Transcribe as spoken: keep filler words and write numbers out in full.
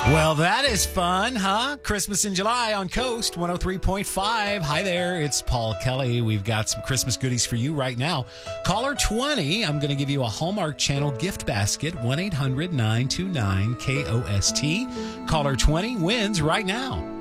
Well, that is fun, huh? Christmas in July on Coast one oh three point five. Hi there, it's Paul Kelly. We've got some Christmas goodies for you right now. Caller twenty, I'm going to give you a Hallmark Channel gift basket, one eight hundred nine two nine K O S T. Caller twenty wins right now.